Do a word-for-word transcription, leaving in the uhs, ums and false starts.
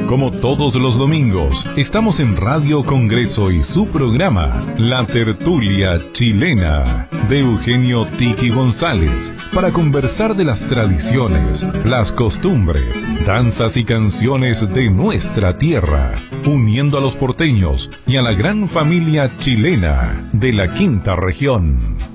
Como todos los domingos, estamos en Radio Congreso y su programa, La Tertulia Chilena, de Eugenio Tiki González, para conversar de las tradiciones, las costumbres, danzas y canciones de nuestra tierra, uniendo a los porteños y a la gran familia chilena de la Quinta Región.